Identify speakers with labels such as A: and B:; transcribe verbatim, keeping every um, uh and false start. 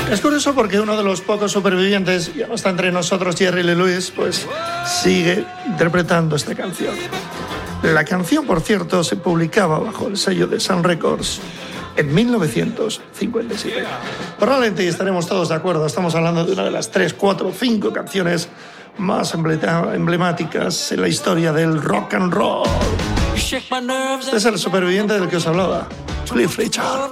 A: Es curioso porque uno de los pocos supervivientes, ya no está entre nosotros, Jerry Lee Lewis, pues sigue interpretando esta canción. La canción, por cierto, se publicaba bajo el sello de Sun Records en mil novecientos cincuenta y siete. Probablemente estaremos todos de acuerdo, estamos hablando de una de las tres, cuatro, cinco canciones más emblemáticas en la historia del rock and roll. Este es el superviviente del que os hablaba, Cliff Richard.